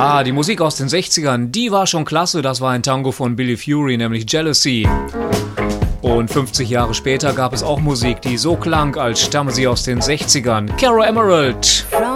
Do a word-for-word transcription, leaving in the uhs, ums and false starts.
Ja, die Musik aus den sechzigern, die war schon klasse. Das war ein Tango von Billy Fury, nämlich Jealousy. Und fünfzig Jahre später gab es auch Musik, die so klang, als stamme sie aus den sechzigern. Cara Emerald.